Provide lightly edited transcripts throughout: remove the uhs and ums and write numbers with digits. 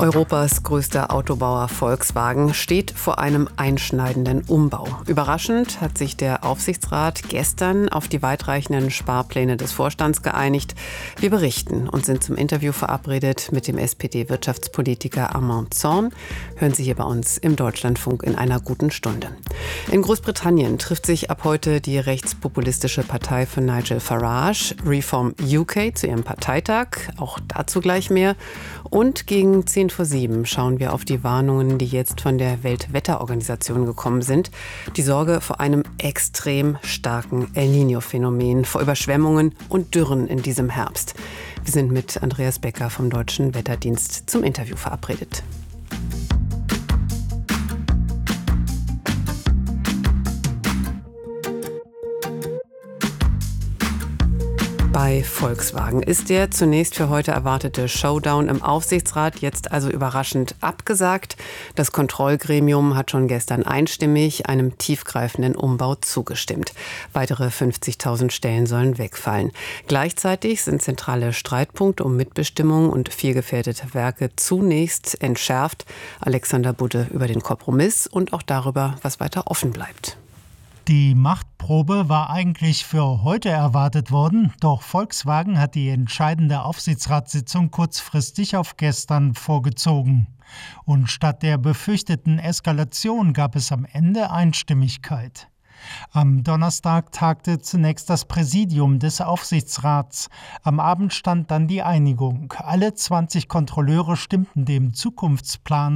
Europas größter Autobauer Volkswagen steht vor einem einschneidenden Umbau. Überraschend hat sich der Aufsichtsrat gestern auf die weitreichenden Sparpläne des Vorstands geeinigt. Wir berichten und sind zum Interview verabredet mit dem SPD-Wirtschaftspolitiker Armand Zorn. Hören Sie hier bei uns im Deutschlandfunk in einer guten Stunde. In Großbritannien trifft sich ab heute die rechtspopulistische Partei von Nigel Farage, Reform UK, zu ihrem Parteitag. Auch dazu gleich mehr. Und gegen 6:50 schauen wir auf die Warnungen, die jetzt von der Weltwetterorganisation gekommen sind. Die Sorge vor einem extrem starken El Niño-Phänomen, vor Überschwemmungen und Dürren in diesem Herbst. Wir sind mit Andreas Becker vom Deutschen Wetterdienst zum Interview verabredet. Bei Volkswagen ist der zunächst für heute erwartete Showdown im Aufsichtsrat jetzt also überraschend abgesagt. Das Kontrollgremium hat schon gestern einstimmig einem tiefgreifenden Umbau zugestimmt. Weitere 50.000 Stellen sollen wegfallen. Gleichzeitig sind zentrale Streitpunkte um Mitbestimmung und vielgefährdete Werke zunächst entschärft. Alexander Budde über den Kompromiss und auch darüber, was weiter offen bleibt. Die Machtprobe war eigentlich für heute erwartet worden, doch Volkswagen hat die entscheidende Aufsichtsratssitzung kurzfristig auf gestern vorgezogen. Und statt der befürchteten Eskalation gab es am Ende Einstimmigkeit. Am Donnerstag tagte zunächst das Präsidium des Aufsichtsrats. Am Abend stand dann die Einigung. Alle 20 Kontrolleure stimmten dem Zukunftsplan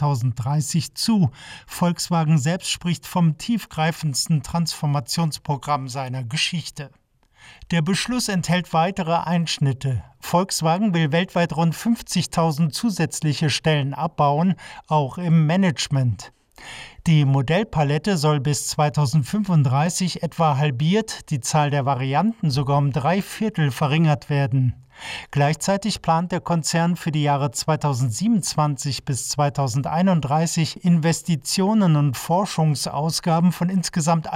2030 zu. Volkswagen selbst spricht vom tiefgreifendsten Transformationsprogramm seiner Geschichte. Der Beschluss enthält weitere Einschnitte. Volkswagen will weltweit rund 50.000 zusätzliche Stellen abbauen, auch im Management. Die Modellpalette soll bis 2035 etwa halbiert, die Zahl der Varianten sogar um 3/4 verringert werden. Gleichzeitig plant der Konzern für die Jahre 2027 bis 2031 Investitionen und Forschungsausgaben von insgesamt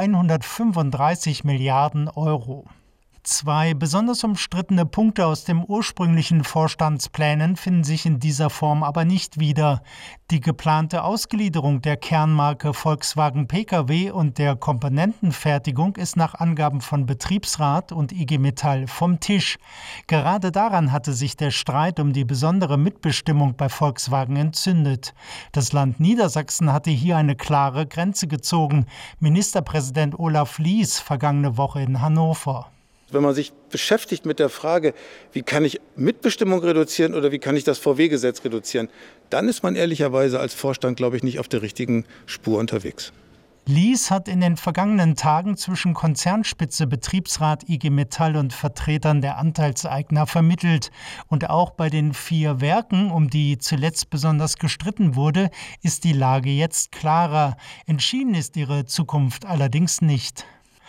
135 Milliarden Euro. Zwei besonders umstrittene Punkte aus dem ursprünglichen Vorstandsplänen finden sich in dieser Form aber nicht wieder. Die geplante Ausgliederung der Kernmarke Volkswagen Pkw und der Komponentenfertigung ist nach Angaben von Betriebsrat und IG Metall vom Tisch. Gerade daran hatte sich der Streit um die besondere Mitbestimmung bei Volkswagen entzündet. Das Land Niedersachsen hatte hier eine klare Grenze gezogen. Ministerpräsident Olaf Lies vergangene Woche in Hannover. Wenn man sich beschäftigt mit der Frage, wie kann ich Mitbestimmung reduzieren oder wie kann ich das VW-Gesetz reduzieren, dann ist man ehrlicherweise als Vorstand, glaube ich, nicht auf der richtigen Spur unterwegs. Lies hat in den vergangenen Tagen zwischen Konzernspitze, Betriebsrat, IG Metall und Vertretern der Anteilseigner vermittelt. Und auch bei den 4 Werken, um die zuletzt besonders gestritten wurde, ist die Lage jetzt klarer. Entschieden ist ihre Zukunft allerdings nicht.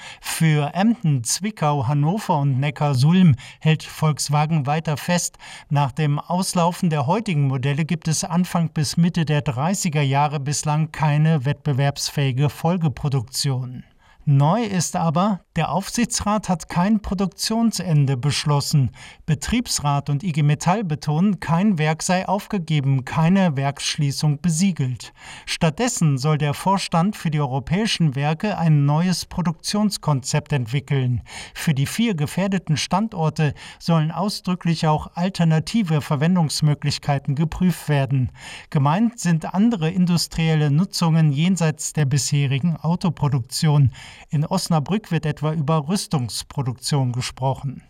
Für Emden, Zwickau, Hannover und Neckarsulm hält Volkswagen weiter fest. Nach dem Auslaufen der heutigen Modelle gibt es Anfang bis Mitte der 30er Jahre bislang keine wettbewerbsfähige Folgeproduktion. Neu ist aber, der Aufsichtsrat hat kein Produktionsende beschlossen. Betriebsrat und IG Metall betonen, kein Werk sei aufgegeben, keine Werksschließung besiegelt. Stattdessen soll der Vorstand für die europäischen Werke ein neues Produktionskonzept entwickeln. Für die 4 gefährdeten Standorte sollen ausdrücklich auch alternative Verwendungsmöglichkeiten geprüft werden. Gemeint sind andere industrielle Nutzungen jenseits der bisherigen Autoproduktion. In Osnabrück wird etwa über Rüstungsproduktion gesprochen.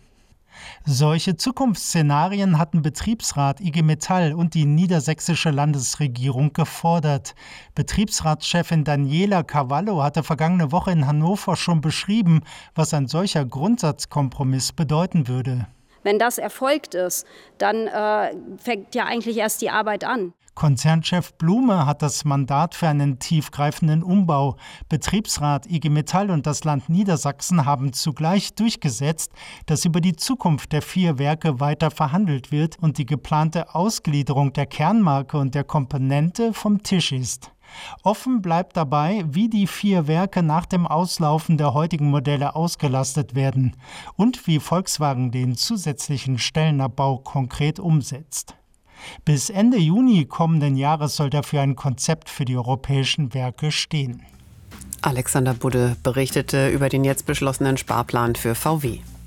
Solche Zukunftsszenarien hatten Betriebsrat, IG Metall und die niedersächsische Landesregierung gefordert. Betriebsratschefin Daniela Cavallo hatte vergangene Woche in Hannover schon beschrieben, was ein solcher Grundsatzkompromiss bedeuten würde. Wenn das erfolgt ist, dann fängt ja eigentlich erst die Arbeit an. Konzernchef Blume hat das Mandat für einen tiefgreifenden Umbau. Betriebsrat, IG Metall und das Land Niedersachsen haben zugleich durchgesetzt, dass über die Zukunft der 4 Werke weiter verhandelt wird und die geplante Ausgliederung der Kernmarke und der Komponente vom Tisch ist. Offen bleibt dabei, wie die 4 Werke nach dem Auslaufen der heutigen Modelle ausgelastet werden und wie Volkswagen den zusätzlichen Stellenabbau konkret umsetzt. Bis Ende Juni kommenden Jahres soll dafür ein Konzept für die europäischen Werke stehen. Alexander Budde berichtete über den jetzt beschlossenen Sparplan für VW.